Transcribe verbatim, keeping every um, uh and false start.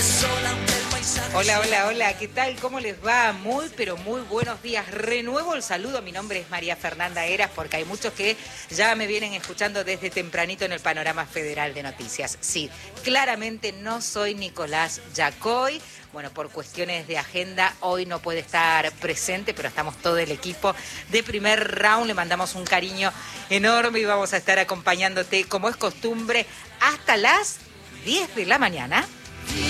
Hola, hola, hola, ¿qué tal? ¿Cómo les va? Muy, pero muy buenos días. Renuevo el saludo, mi nombre es María Fernanda Heras, porque hay muchos que ya me vienen escuchando desde tempranito en el Panorama Federal de Noticias. Sí, claramente no soy Nicolás Yacoy. Bueno, por cuestiones de agenda, hoy no puede estar presente, pero estamos todo el equipo de Primer Round. Le mandamos un cariño enorme y vamos a estar acompañándote, como es costumbre, hasta las diez de la mañana.